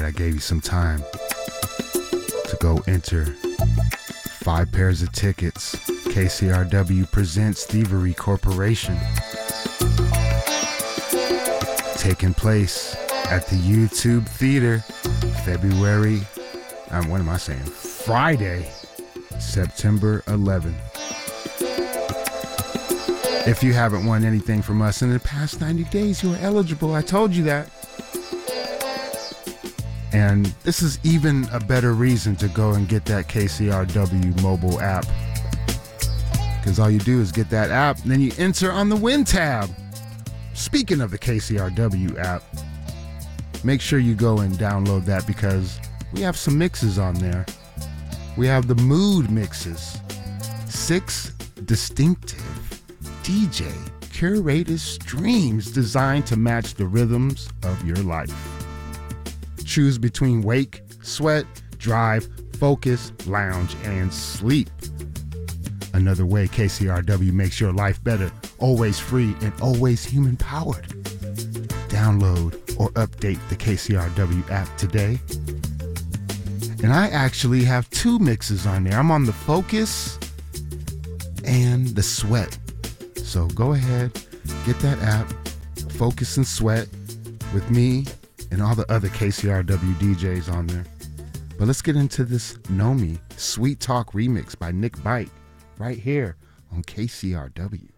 I gave you some time to go enter 5 pairs of tickets. KCRW presents Thievery Corporation. Taking place at the YouTube Theater, Friday, September 11th. If you haven't won anything from us in the past 90 days, you are eligible. I told you that. And this is even a better reason to go and get that KCRW mobile app. Because all you do is get that app, and then you enter on the Win tab. Speaking of the KCRW app, make sure you go and download that because we have some mixes on there. We have the mood mixes. 6 distinctive DJ curated streams designed to match the rhythms of your life. Choose between wake, sweat, drive, focus, lounge, and sleep. Another way KCRW makes your life better, always free and always human-powered. Download or update the KCRW app today. And I actually have 2 mixes on there. I'm on the Focus and the Sweat. So go ahead, get that app, Focus and Sweat, with me and all the other KCRW DJs on there. But let's get into this Know Me Sweet Talk remix by Nick Bite right here on KCRW.